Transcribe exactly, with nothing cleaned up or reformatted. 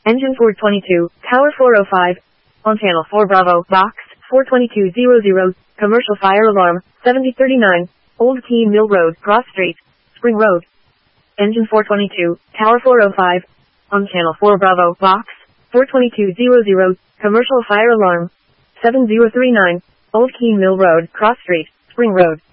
Engine four twenty-two, Tower four oh five. On channel four Bravo, box, four twenty-two hundred, commercial fire alarm, seventy thirty-nine, Old Keene Mill Road, Cross Street, Spring Road. Engine four twenty-two, Tower four oh five. On channel four Bravo, box, four twenty-two hundred, commercial fire alarm, seven zero three nine, Old Keene Mill Road, Cross Street, Spring Road.